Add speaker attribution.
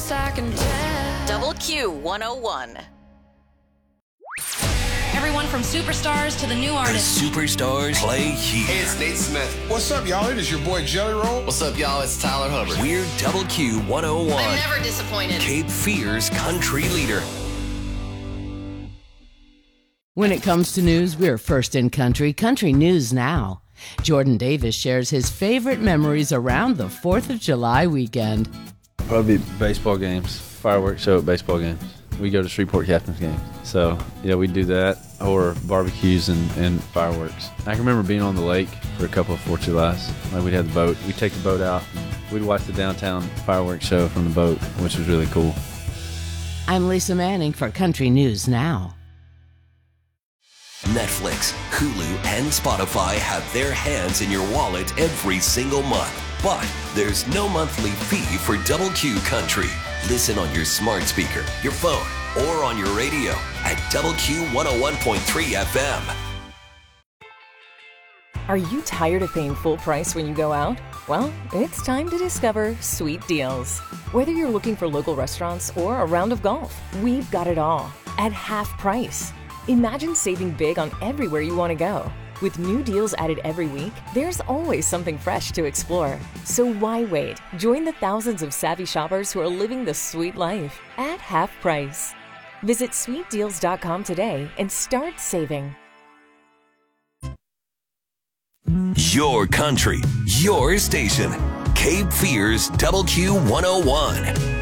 Speaker 1: best I can tell.
Speaker 2: Double Q 101.
Speaker 3: Everyone from superstars to the new artists.
Speaker 4: The superstars play here.
Speaker 5: Hey, it's Nate Smith.
Speaker 6: What's up, y'all? It is your boy Jelly Roll.
Speaker 5: What's up, y'all? It's Tyler Hubbard.
Speaker 4: We're Double Q 101.
Speaker 2: I'm never disappointed.
Speaker 4: Cape Fear's country leader.
Speaker 7: When it comes to news, we're first in country. Country News Now. Jordan Davis shares his favorite memories around the 4th of July weekend.
Speaker 8: Probably baseball games, fireworks show at baseball games. We go to Shreveport Captains games. So, yeah, we do that, or barbecues and fireworks. I can remember being on the lake for a couple of 4th of Julys. Like, we'd have the boat. We'd take the boat out. We'd watch the downtown fireworks show from the boat, which was really cool.
Speaker 7: I'm Lisa Manning for Country News Now.
Speaker 4: Netflix, Hulu, and Spotify have their hands in your wallet every single month. But there's no monthly fee for Double Q Country. Listen on your smart speaker, your phone, or on your radio at Double Q 101.3 FM.
Speaker 9: Are you tired of paying full price when you go out? Well, it's time to discover Sweet Deals. Whether you're looking for local restaurants or a round of golf, we've got it all at half price. Imagine saving big on everywhere you want to go. With new deals added every week, there's always something fresh to explore. So why wait? Join the thousands of savvy shoppers who are living the sweet life at half price. Visit sweetdeals.com today and start saving.
Speaker 4: Your country, your station. Cape Fear's Double Q 101.